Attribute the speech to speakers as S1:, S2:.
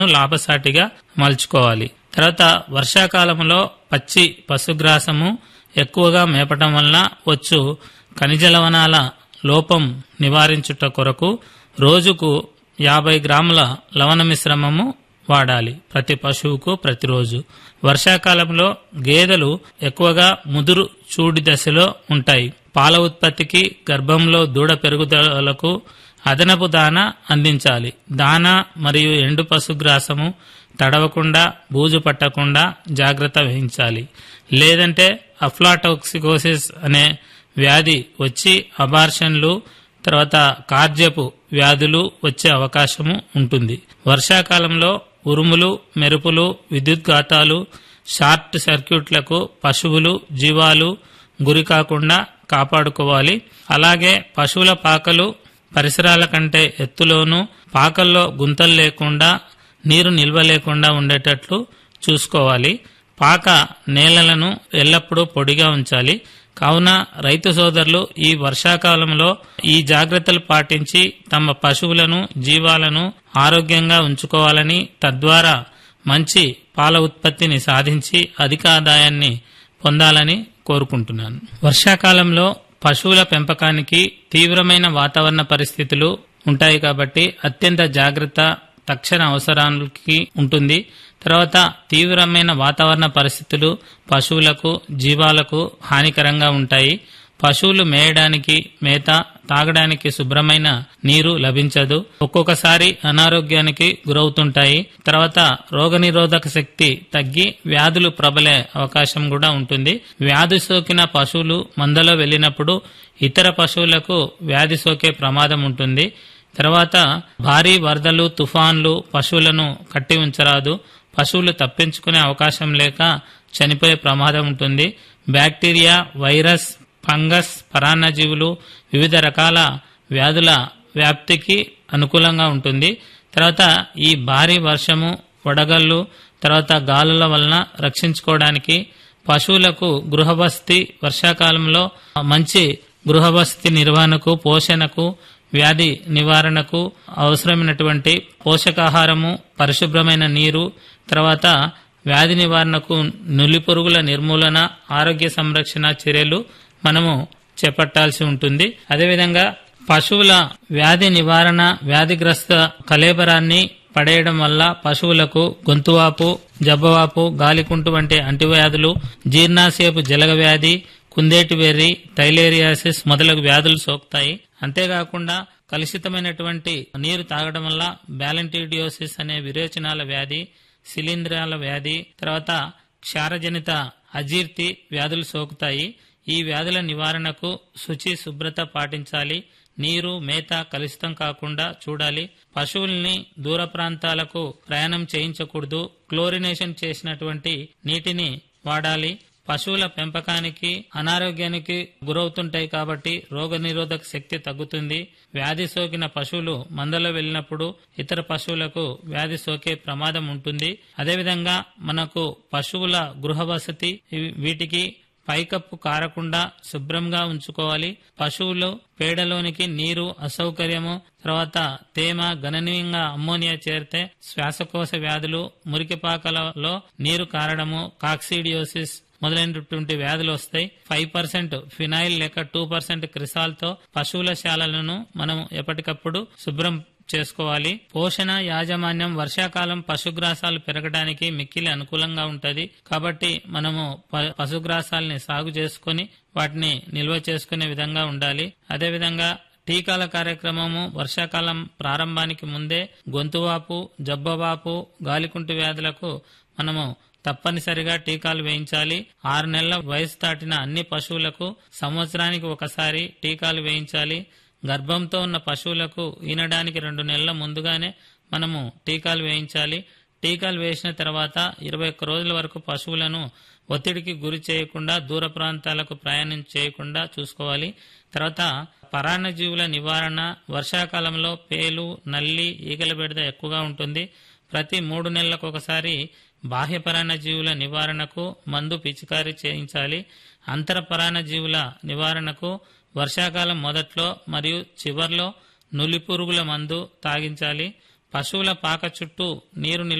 S1: లాభసాటిగా మలుచుకోవాలి. తర్వాత వర్షాకాలంలో పచ్చి పశుగ్రాసము ఎక్కువగా మేపటం వలన వచ్చు ఖనిజ లవణాల లోపం నివారించుట కొరకు రోజుకు 50 గ్రాముల లవణ మిశ్రమము వాడాలి ప్రతి పశువుకు ప్రతిరోజు. వర్షాకాలంలో గేదెలు ఎక్కువగా ముదురు చూడి దశలో ఉంటాయి. పాల ఉత్పత్తికి, గర్భంలో దూడ పెరుగుదలకు అదనపు దానా అందించాలి. దానా మరియు ఎండు పశుగ్రాసము తడవకుండా, బూజు పట్టకుండా జాగ్రత్త వహించాలి. లేదంటే అఫ్లాటాక్సికోసిస్ అనే వ్యాధి వచ్చి అబార్షన్లు, తర్వాత కార్జ్యపు వ్యాధులు వచ్చే అవకాశము ఉంటుంది. వర్షాకాలంలో ఉరుములు, మెరుపులు, విద్యుద్ఘాతాలు, షార్ట్ సర్క్యూట్లకు పశువులు, జీవాలు గురి కాకుండా కాపాడుకోవాలి. అలాగే పశువుల పాకలు పరిసరాల కంటే ఎత్తులోనూ, పాకల్లో గుంతలు లేకుండా, నీరు నిల్వ లేకుండా ఉండేటట్లు చూసుకోవాలి. పాక నేలలను ఎల్లప్పుడూ పొడిగా ఉంచాలి. కావున రైతు సోదరులు ఈ వర్షాకాలంలో ఈ జాగ్రత్తలు పాటించి తమ పశువులను, జీవాలను ఆరోగ్యంగా ఉంచుకోవాలని, తద్వారా మంచి పాల ఉత్పత్తిని సాధించి అధిక ఆదాయాన్ని పొందాలని కోరుకుంటున్నాను. వర్షాకాలంలో పశువుల పెంపకానికి తీవ్రమైన వాతావరణ పరిస్థితులు ఉంటాయి కాబట్టి అత్యంత జాగ్రత్త తక్షణ అవసరానికి ఉంటుంది. తర్వాత తీవ్రమైన వాతావరణ పరిస్థితులు పశువులకు, జీవాలకు హానికరంగా ఉంటాయి. పశువులు మేయడానికి మేత, తాగడానికి శుభ్రమైన నీరు లభించదు. ఒక్కొక్కసారి అనారోగ్యానికి గురవుతుంటాయి. తర్వాత రోగనిరోధక శక్తి తగ్గి వ్యాధులు ప్రబలే అవకాశం కూడా ఉంటుంది. వ్యాధి సోకిన పశువులు మందలో వెళ్ళినప్పుడు ఇతర పశువులకు వ్యాధి సోకే ప్రమాదం ఉంటుంది. తర్వాత భారీ వరదలు, తుఫాన్లు పశువులను కట్టి ఉంచరాదు. పశువులు తప్పించుకునే అవకాశం లేక చనిపోయే ప్రమాదం ఉంటుంది. బ్యాక్టీరియా, వైరస్, ఫంగస్, పరాన్నజీవులు వివిధ రకాల వ్యాధుల వ్యాప్తికి అనుకూలంగా ఉంటుంది. తర్వాత ఈ భారీ వర్షము, వడగళ్ళు, తర్వాత గాలుల వలన రక్షించుకోవడానికి పశువులకు గృహవసతి, వర్షాకాలంలో మంచి గృహవసతి నిర్వహణకు, పోషణకు, వ్యాధి నివారణకు అవసరమైనటువంటి పోషకాహారము, పరిశుభ్రమైన నీరు, తర్వాత వ్యాధి నివారణకు నులిపురుగుల నిర్మూలన, ఆరోగ్య సంరక్షణ చర్యలు మనము చేపట్టాల్సి ఉంటుంది. అదేవిధంగా పశువుల వ్యాధి నివారణ, వ్యాధిగ్రస్త కళేబరాన్ని పడేయడం వల్ల పశువులకు గొంతువాపు, జబ్బవాపు, గాలికుంటు వంటి అంటువ్యాధులు, జీర్ణాశయపు జలగ వ్యాధి, కుందేటి వెర్రి, థైలేరియాసిస్ మొదలగు వ్యాధులు సోకుతాయి. అంతేకాకుండా కలుషితమైనటువంటి నీరు తాగడం వల్ల బ్యాలెంటిడియోసిస్ అనే విరేచనాల వ్యాధి, శిలీంధ్రాల వ్యాధి, తర్వాత క్షారజనిత అజీర్తి వ్యాధులు సోకుతాయి. ఈ వ్యాధుల నివారణకు శుచి, శుభ్రత పాటించాలి. నీరు, మేత కలుషితం కాకుండా చూడాలి. పశువుల్ని దూర ప్రాంతాలకు ప్రయాణం చేయించకూడదు. క్లోరినేషన్ చేసినటువంటి నీటిని వాడాలి. పశువుల పెంపకానికి అనారోగ్యానికి గురవుతుంటాయి కాబట్టి రోగనిరోధక శక్తి తగ్గుతుంది. వ్యాధి సోకిన పశువులు మందలో వెళ్ళినప్పుడు ఇతర పశువులకు వ్యాధి సోకే ప్రమాదం ఉంటుంది. అదేవిధంగా మనకు పశువుల గృహవసతి వీటికి పైకప్పు కారకుండా శుభ్రంగా ఉంచుకోవాలి. పశువులు పేడలోనికి నీరు అసౌకర్యము, తర్వాత తేమ గణనీయంగా అమ్మోనియా చేరితే శ్వాసకోశ వ్యాధులు, మురికిపాకలలో నీరు కారడము, కాక్సిడియోసిస్ మొదలైనటువంటి వ్యాధులు వస్తాయి. 5% ఫినాయిల్ లేక 2% క్రిసాల్ తో పశువుల శాలలను మనం ఎప్పటికప్పుడు శుభ్రం చేసుకోవాలి. పోషణ యాజమాన్యం వర్షాకాలం పశుగ్రాసాలు పెరగడానికి మిక్కిలి అనుకూలంగా ఉంటది. కాబట్టి మనము పశుగ్రాసాలని సాగు చేసుకుని వాటిని నిల్వ చేసుకునే విధంగా ఉండాలి. అదేవిధంగా టీకాల కార్యక్రమము వర్షాకాలం ప్రారంభానికి ముందే గొంతువాపు, జబ్బవాపు, గాలికుంటు వ్యాధులకు మనము తప్పనిసరిగా టీకాలు వేయించాలి. 6 నెలల వయసు దాటిన అన్ని పశువులకు సంవత్సరానికి ఒకసారి టీకాలు వేయించాలి. గర్భంతో ఉన్న పశువులకు ఈనడానికి 2 నెలల ముందుగానే మనము టీకాలు వేయించాలి. టీకాలు వేసిన తర్వాత 21 రోజుల వరకు పశువులను ఒత్తిడికి గురి చేయకుండా, దూర ప్రాంతాలకు ప్రయాణం చేయకుండా చూసుకోవాలి. తర్వాత పరాన్నజీవుల నివారణ వర్షాకాలంలో పేలు, నల్లి, ఈగల బెడద ఎక్కువగా ఉంటుంది. ప్రతి 3 నెలలకు ఒకసారి బాహ్య పరాన్నజీవుల నివారణకు మందు పిచికారీ చేయించాలి. అంతర పరాన్నజీవుల నివారణకు వర్షాకాలం మొదట్లో మరియు చివర్లో నులిపురుగుల మందు తాగించాలి. పశువుల పాక చుట్టూ నీరు